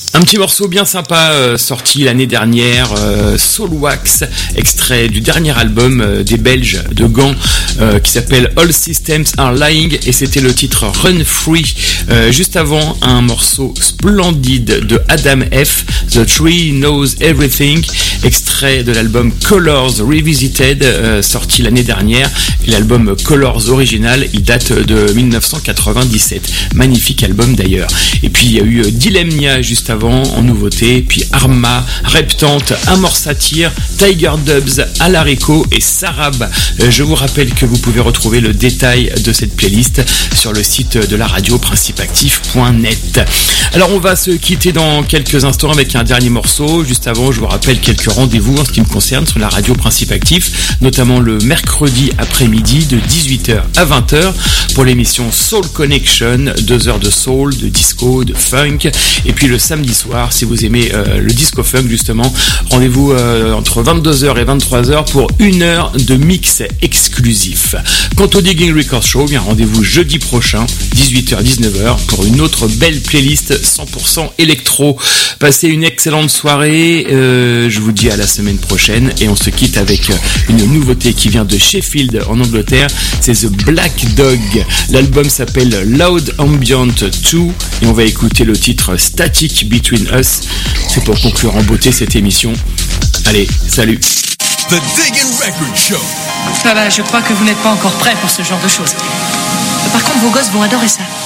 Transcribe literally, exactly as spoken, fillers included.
Un petit morceau bien sympa euh, sorti l'année dernière, euh, Soul Wax, extrait du dernier album euh, des Belges de Gand euh, qui s'appelle All Systems Are Lying, et c'était le titre Run Free. Euh, juste avant, un morceau splendide de Adam F, The Tree Knows Everything, extrait de l'album Colors Revisited, euh, sorti l'année dernière. Et l'album Colors original, il date de dix-neuf cent quatre-vingt-dix-sept. Magnifique album d'ailleurs. Et puis il y a eu Dilemnia juste avant en nouveauté, puis Arma, Reptante, Amor Satyr, Tiger Dubs, Alarico et Sarab. Euh, je vous rappelle que vous pouvez retrouver le détail de cette playlist sur le site de la radio principe actif point net. Alors on va se quitter dans quelques instants avec un dernier morceau. Juste avant, je vous rappelle quelques rendez-vous en ce qui me concerne sur la radio Principe Actif, notamment le mercredi après-midi de dix-huit heures à vingt heures pour l'émission Soul Connection, deux heures de soul, de disco, de funk. Et puis le samedi soir, si vous aimez euh, le disco funk justement, rendez-vous euh, entre vingt-deux heures et vingt-trois heures pour une heure de mix exclusif. Quant au Digging Records Show, bien rendez-vous jeudi prochain, dix-huit heures dix-neuf heures, pour une autre belle playlist cent pour cent électro. Passez une excellente soirée, euh, je vous dis à la semaine prochaine, et on se quitte avec une nouveauté qui vient de Sheffield en Angleterre, c'est The Black Dog. L'album s'appelle Loud Ambient deux et on va écouter le titre Static Between Us. C'est pour conclure en beauté cette émission. Allez, salut. The Digging Record Show. Ça va, je crois que vous n'êtes pas encore prêts pour ce genre de choses. Par contre, vos gosses vont adorer ça.